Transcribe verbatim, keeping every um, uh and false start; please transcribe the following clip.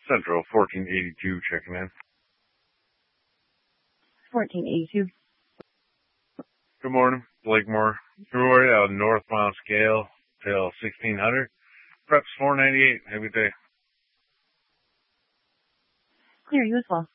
Central fourteen eighty-two checking in. fourteen eighty-two. Good morning, Blakemore. February out northbound scale till sixteen hundred. Preps four ninety-eight. Have a good day. Clear, you as well.